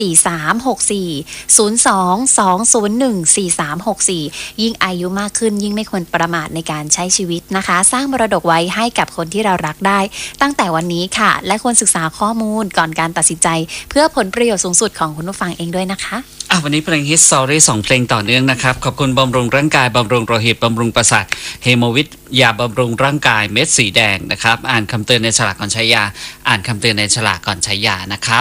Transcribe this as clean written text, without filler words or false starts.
4364 ยิ่งอายุมากขึ้นยิ่งไม่ควรประมาทในการใช้ชีวิตนะคะสร้างมรดกไว้ให้กับคนที่เรารักได้ตั้งแต่วันนี้ค่ะและควรศึกษาข้อมูลก่อนการตัดสินใจเพื่อผลประโยชน์สูงสุดของคุณผู้ฟังเองด้วยนะคะวันนี้เพลงฮิตสตอรี่2เพลงต่อเนื่องนะครับขอบคุณบำรุงร่างกายบำรุงโลหิตบำรุงประสาทเฮโมวิทยาบำรุงร่างกายเม็ดสีแดงนะครับอ่านคำเตือนในฉลากก่อนใช้ยาอ่านคำเตือนในฉลากก่อนใช้ยานะครับ